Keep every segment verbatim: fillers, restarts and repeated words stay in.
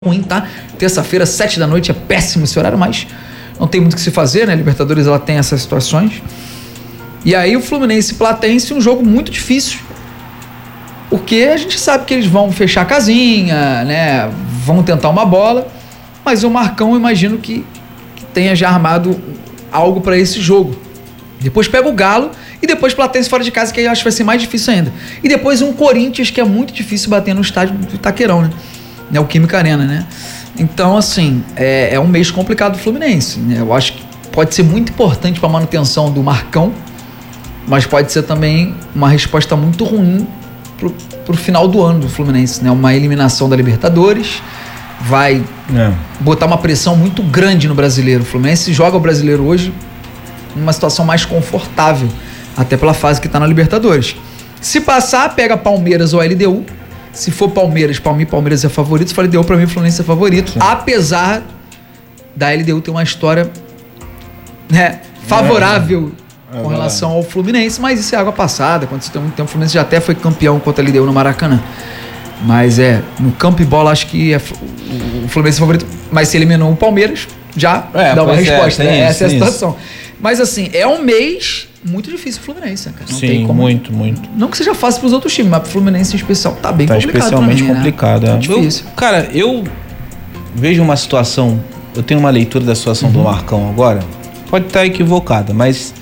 ruim, tá? Terça-feira, sete da noite, é péssimo esse horário, mas não tem muito o que se fazer, né? A Libertadores, ela tem essas situações. E aí o Fluminense e Platense, um jogo muito difícil, porque a gente sabe que eles vão fechar a casinha, né? Vão tentar uma bola, mas o Marcão, eu imagino que, que tenha já armado algo para esse jogo. Depois pega o Galo e depois Platense fora de casa, que aí eu acho que vai ser mais difícil ainda. E depois um Corinthians, que é muito difícil bater no estádio do Itaquerão, né? É o Química Arena, né? Então, assim, é, é um mês complicado do Fluminense, né? Eu acho que pode ser muito importante para a manutenção do Marcão, mas pode ser também uma resposta muito ruim pro, pro final do ano do Fluminense, né? Uma eliminação da Libertadores vai é. botar uma pressão muito grande no brasileiro. O Fluminense joga o brasileiro hoje numa situação mais confortável, até pela fase que está na Libertadores. Se passar, pega Palmeiras ou L D U. Se for Palmeiras, para mim, Palmeiras é favorito. Se for L D U, para mim, Fluminense é favorito. Sim. Apesar da L D U ter uma história, né, favorável é, é, com relação ao Fluminense, mas isso é água passada. Quando você tem muito tempo, o Fluminense já até foi campeão contra a L D U no Maracanã. Mas é, no campo e bola, acho que é o Fluminense é favorito. Mas se eliminou o Palmeiras, já é, dá uma resposta. É, né? Essa é a situação. Mas assim, é um mês muito difícil pro Fluminense, cara. Não Sim, tem como, muito, muito. Não que seja fácil pros outros times, mas pro Fluminense em especial tá bem tá complicado. Tá especialmente mim, complicado, né? é. Tá difícil. Eu, cara, eu vejo uma situação, eu tenho uma leitura da situação uhum. do Marcão agora, pode estar equivocada, mas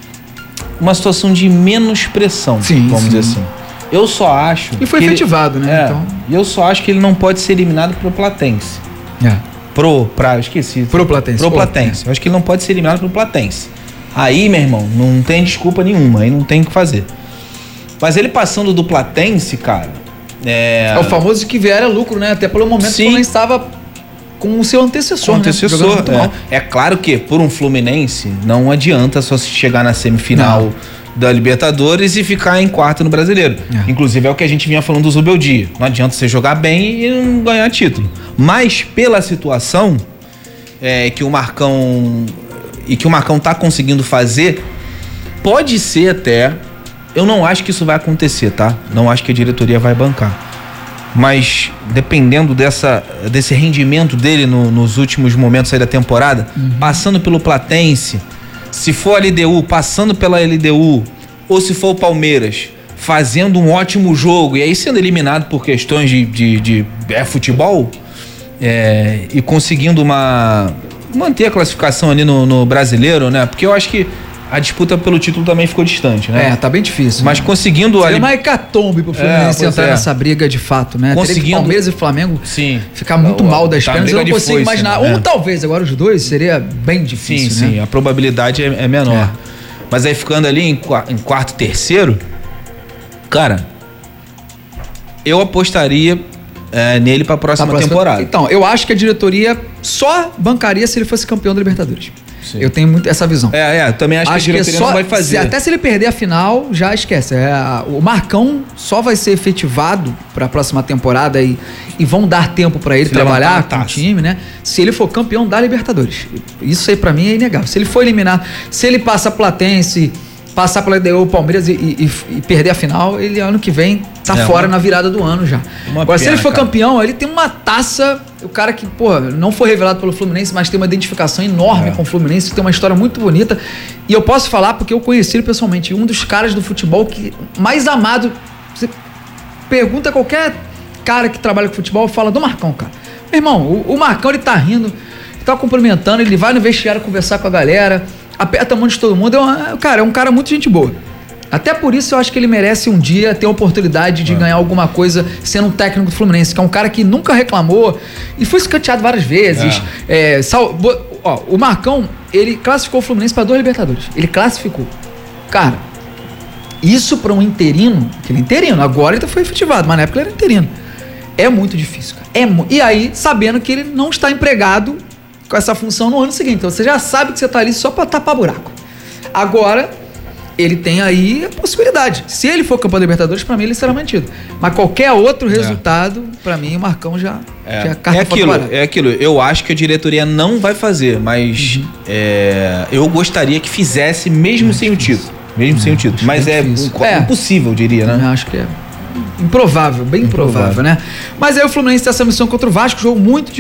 uma situação de menos pressão, sim, vamos sim. dizer assim. Eu só acho... E foi efetivado, ele, né? É, então... eu só acho que ele não pode ser eliminado pro Platense. É. Pro, pra, esqueci. Pro Platense. Pro Platense. É. Eu acho que ele não pode ser eliminado pro Platense. Aí, meu irmão, não tem desculpa nenhuma, aí não tem o que fazer. Mas ele passando do Platense, cara... É, é o famoso que vier é lucro, né? Até pelo momento que ele estava com o seu antecessor, com o antecessor, né? É. é claro que, por um Fluminense, não adianta só se chegar na semifinal não. da Libertadores e ficar em quarto no Brasileiro. É. Inclusive, é o que a gente vinha falando do Zubeldia. Não adianta você jogar bem e não ganhar título. Mas, pela situação é, que o Marcão... e que o Marcão tá conseguindo fazer, pode ser até, eu não acho que isso vai acontecer, tá? Não acho que a diretoria vai bancar. Mas dependendo dessa, desse rendimento dele no, nos últimos momentos aí da temporada, uhum. passando pelo Platense, se for a L D U, passando pela L D U, ou se for o Palmeiras, fazendo um ótimo jogo, e aí sendo eliminado por questões de, de, de é, futebol, é, e conseguindo uma... manter a classificação ali no, no brasileiro, né? Porque eu acho que a disputa pelo título também ficou distante, né? É, tá bem difícil. Mas né? conseguindo... Seria ali... uma hecatombe pro Fluminense é, entrar é. nessa briga de fato, né? Conseguindo... Palmeiras e Flamengo sim. ficar muito o, mal das tá pernas, eu não consigo foice, imaginar. Né? Ou talvez agora os dois seria bem difícil, sim, né? Sim, a probabilidade é, é menor. É. Mas aí ficando ali em, em quarto, terceiro, cara, eu apostaria... É, nele para a próxima, próxima temporada. Então, eu acho que a diretoria só bancaria se ele fosse campeão da Libertadores. Sim. Eu tenho muito essa visão. É, é, também acho, acho que a diretoria que é só, não vai fazer. Se, até se ele perder a final, já esquece. É, o Marcão só vai ser efetivado para a próxima temporada e, e vão dar tempo para ele se trabalhar com o time, né? Se ele for campeão da Libertadores. Isso aí para mim é inegável. Se ele for eliminado, se ele passa Platense, passar pela L D U, Palmeiras e, e, e perder a final, ele ano que vem tá é, fora uma... na virada do ano já. Uma Agora, pena, se ele for cara. campeão, ele tem uma taça, o cara que, pô, não foi revelado pelo Fluminense, mas tem uma identificação enorme é. com o Fluminense, tem uma história muito bonita. E eu posso falar porque eu conheci ele pessoalmente, um dos caras do futebol que mais amado. Você pergunta a qualquer cara que trabalha com futebol, fala do Marcão, cara. Meu irmão, o, o Marcão, ele tá rindo, ele tá cumprimentando, ele vai no vestiário conversar com a galera, aperta a mão de todo mundo. É uma, cara, é um cara muito gente boa. Até por isso eu acho que ele merece um dia ter a oportunidade de é. ganhar alguma coisa sendo um técnico do Fluminense, que é um cara que nunca reclamou e foi escanteado várias vezes. É. É, sal, ó, o Marcão, ele classificou o Fluminense para dois Libertadores. Ele classificou. Cara, isso para um interino, que ele é interino, agora ele foi efetivado, mas na época ele era interino. É muito difícil, cara. É, e aí, sabendo que ele não está empregado com essa função no ano seguinte. Então você já sabe que você tá ali só para tapar buraco. Agora, ele tem aí a possibilidade. Se ele for campeão da Libertadores, para mim ele será mantido. Mas qualquer outro resultado, é. para mim o Marcão já é, já carta é aquilo, é aquilo. Eu acho que a diretoria não vai fazer, mas uhum. é, eu gostaria que fizesse mesmo é sem difícil. o título. Mesmo é, sem o título. Mas é, é impossível, eu diria, né? Eu acho que é. improvável, bem improvável, improvável, né? Mas aí o Fluminense tem essa missão contra o Vasco, jogo muito